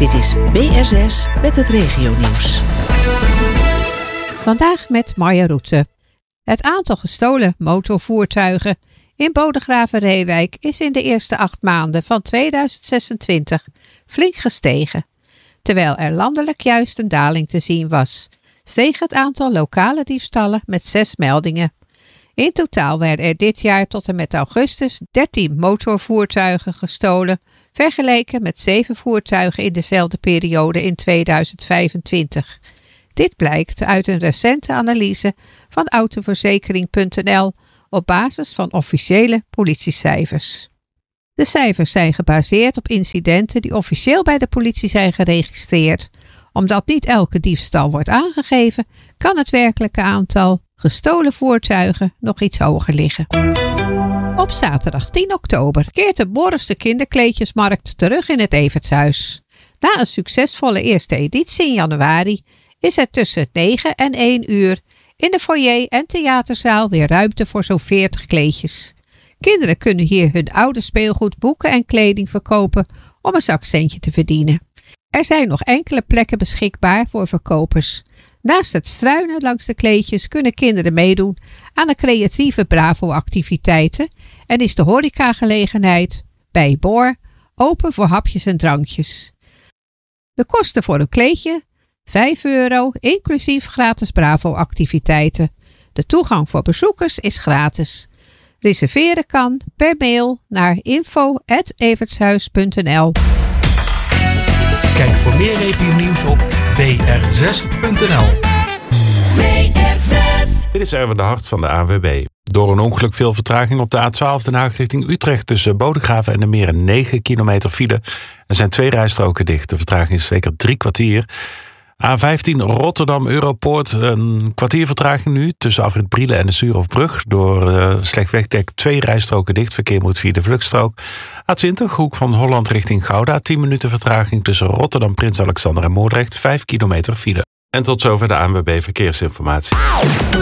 Dit is BRZS met het regionieuws. Vandaag met Marja Roete. Het aantal gestolen motorvoertuigen in Bodegraven-Reewijk is in de eerste 8 maanden van 2026 flink gestegen. Terwijl er landelijk juist een daling te zien was, steeg het aantal lokale diefstallen met 6 meldingen. In totaal werden er dit jaar tot en met augustus 13 motorvoertuigen gestolen, vergeleken met 7 voertuigen in dezelfde periode in 2025. Dit blijkt uit een recente analyse van autoverzekering.nl op basis van officiële politiecijfers. De cijfers zijn gebaseerd op incidenten die officieel bij de politie zijn geregistreerd. Omdat niet elke diefstal wordt aangegeven, kan het werkelijke aantal gestolen voertuigen nog iets hoger liggen. Op zaterdag 10 oktober keert de Borrefse kinderkleedjesmarkt terug in het Evertshuis. Na een succesvolle eerste editie in januari is er tussen 9 en 1 uur in de foyer en theaterzaal weer ruimte voor zo'n 40 kleedjes. Kinderen kunnen hier hun oude speelgoed, boeken en kleding verkopen om een zakcentje te verdienen. Er zijn nog enkele plekken beschikbaar voor verkopers. Naast het struinen langs de kleedjes kunnen kinderen meedoen aan de creatieve Bravo-activiteiten en is de horecagelegenheid bij Boor open voor hapjes en drankjes. De kosten voor een kleedje €5, inclusief gratis Bravo-activiteiten. De toegang voor bezoekers is gratis. Reserveren kan per mail naar info@evertshuis.nl. Kijk voor meer regionieuws op br6.nl. Dit is Erwin de Hart van de ANWB. Door een ongeluk veel vertraging op de A12 Den Haag richting Utrecht tussen Bodegraven en de Meren 9 kilometer file. Er zijn 2 rijstroken dicht. De vertraging is zeker 3 kwartier. A15 Rotterdam Europoort, een kwartier vertraging nu tussen afrit Brielen en de Suurhofbrug. Door slecht wegdek 2 rijstroken dicht. Verkeer moet via de vluchtstrook. A20 Hoek van Holland richting Gouda. 10 minuten vertraging tussen Rotterdam, Prins Alexander en Moordrecht. 5 kilometer file. En tot zover de ANWB Verkeersinformatie.